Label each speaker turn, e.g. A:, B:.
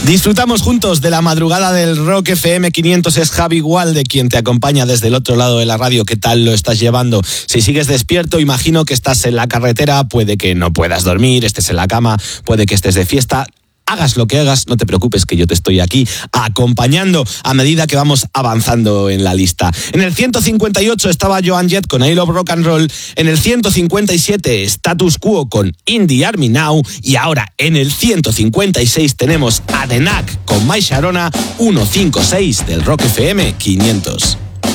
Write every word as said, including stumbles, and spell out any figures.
A: Disfrutamos juntos de la madrugada del Rock F M quinientos. Es Javi Gualde quien te acompaña desde el otro lado de la radio. ¿Qué tal lo estás llevando? Si sigues despierto, imagino que estás en la carretera, puede que no puedas dormir, estés en la cama, puede que estés de fiesta. Hagas lo que hagas, no te preocupes que yo te estoy aquí acompañando a medida que vamos avanzando en la lista. En el ciento cincuenta y ocho estaba Joan Jett con I Love Rock and Roll, en el ciento cincuenta y siete Status Quo con In the Army Now y ahora en el ciento cincuenta y seis tenemos a The Knack con My Sharona, ciento cincuenta y seis del Rock F M quinientos.